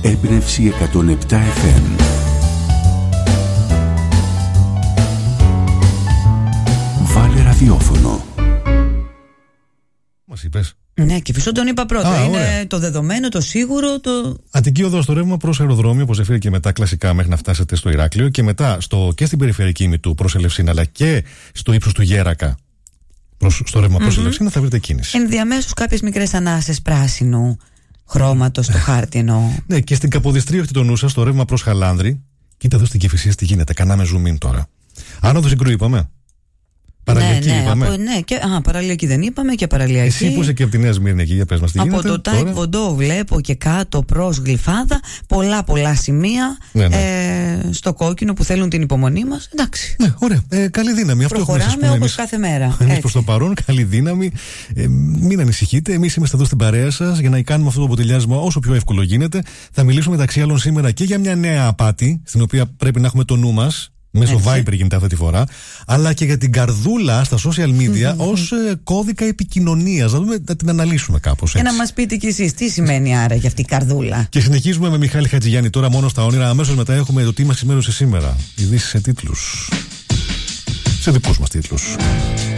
Έμπνευση 107 FM. Βάλε ραδιόφωνο. Μας είπες. Ναι, και φυσικά τον είπα πρώτα. Είναι ωραία. Το δεδομένο, το σίγουρο. Αττική οδό στο ρεύμα προς αεροδρόμιο, όπως έφερε και μετά κλασικά μέχρι να φτάσετε στο Ηράκλειο, και μετά και στην περιφερειακή Ήμητου προς Ελευσίνα, αλλά και στο ύψος του Γέρακα στο ρεύμα προς Ελευσίνα θα βρείτε κίνηση. Ενδιαμέσως κάποιες μικρές ανάσες πράσινου χρώματος στο χάρτη εννοώ. Ναι, και στην Καποδιστρίου έχετε το νου σας, στο ρεύμα προς Χαλάνδρη. Κοίτα εδώ στην Κηφισίας τι γίνεται. Κάναμε zoom in τώρα. Άνοδο Συγκρού είπαμε. Παραλιακή είπαμε. Παραλιακή δεν είπαμε και παραλιακή. Εσύ που είσαι και από τη Νέα Σμύρνη εκεί, για πες μας τι γίνεται. Από το Τάικ Βοντό βλέπω και κάτω προς Γλυφάδα πολλά σημεία στο κόκκινο που θέλουν την υπομονή μας. Εντάξει. Ναι, ωραία. Καλή δύναμη. Προχωράμε όπως κάθε μέρα. Εμείς προς το παρόν, καλή δύναμη. Μην ανησυχείτε. Εμείς είμαστε εδώ στην παρέα σας για να κάνουμε αυτό το αποτελιάσμα όσο πιο εύκολο γίνεται. Θα μιλήσουμε μεταξύ άλλων σήμερα και για μια νέα απάτη, στην οποία πρέπει να έχουμε το νου μας. Μέσω Viber γίνεται αυτή τη φορά, αλλά και για την καρδούλα στα social media ως κώδικα επικοινωνίας. Να την αναλύσουμε κάπως έτσι. Και να μας πείτε κι εσείς τι σημαίνει άρα για αυτή η καρδούλα. Και συνεχίζουμε με Μιχάλη Χατζηγιάννη τώρα μόνο στα όνειρα. Αμέσως μετά έχουμε το τι μας ξημέρωσε σήμερα. Ειδήσεις σε τίτλους. Σε δικούς μας τίτλους.